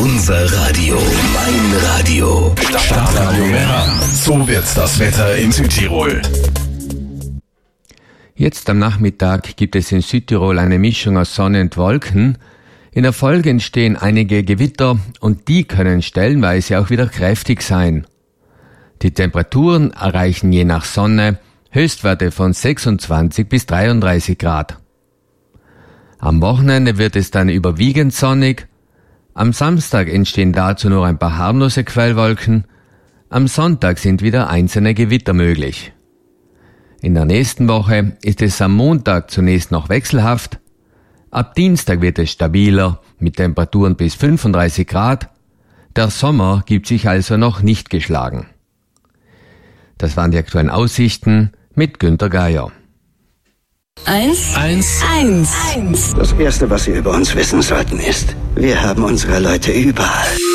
Unser Radio, mein Radio. Stadtradio Meran. So wird das Wetter in Südtirol. Jetzt am Nachmittag gibt es in Südtirol eine Mischung aus Sonne und Wolken. In der Folge entstehen einige Gewitter und die können stellenweise auch wieder kräftig sein. Die Temperaturen erreichen je nach Sonne Höchstwerte von 26 bis 33 Grad. Am Wochenende wird es dann überwiegend sonnig. Am Samstag entstehen dazu nur ein paar harmlose Quellwolken. Am Sonntag sind wieder einzelne Gewitter möglich. In der nächsten Woche ist es am Montag zunächst noch wechselhaft. Ab Dienstag wird es stabiler mit Temperaturen bis 35 Grad. Der Sommer gibt sich also noch nicht geschlagen. Das waren die aktuellen Aussichten mit Günter Geier. 1. Das Erste, was Sie über uns wissen sollten, ist, wir haben unsere Leute überall.